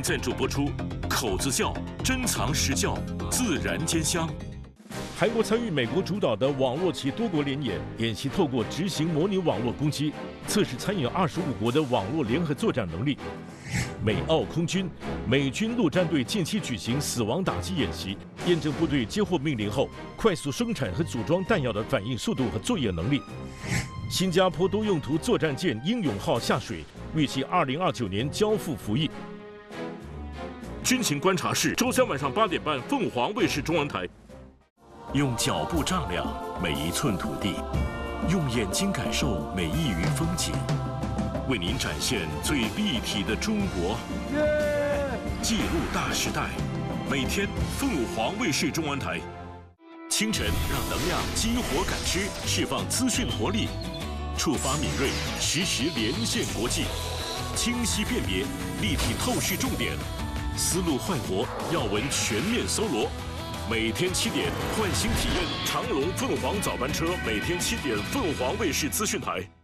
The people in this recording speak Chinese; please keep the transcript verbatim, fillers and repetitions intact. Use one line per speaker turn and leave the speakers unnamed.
赞助播出。口子窖珍藏实教，自然兼香。韩国参与美国主导的网络及多国联演，演习透过执行模拟网络攻击，测试参与二十五国的网络联合作战能力。美澳空军、美军陆战队近期举行死亡打击演习，验证部队接获命令后快速生产和组装弹药的反应速度和作业能力。新加坡多用途作战舰英勇号下水，预计二零二九年交付服役。军情观察室，周三晚上八点半，凤凰卫视中文台。用脚步丈量每一寸土地，用眼睛感受每一隅风景，为您展现最立体的中国。记录大时代，每天凤凰卫视中文台。清晨让能量激活感知，释放资讯活力，触发敏锐，实时连线国际，清晰辨别，立体透视重点，思路焕活，要闻全面搜罗。每天七点，唤醒体验长龙凤凰早班车。每天七点，凤凰卫视资讯台。